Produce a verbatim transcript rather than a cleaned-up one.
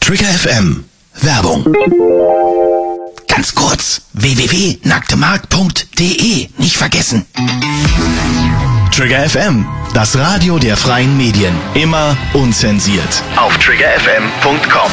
Trigger F M. Werbung. Ganz kurz, w w w punkt nacktemarkt punkt d e. Nicht vergessen. Trigger F M, das Radio der freien Medien. Immer unzensiert. Auf trigger f m punkt com.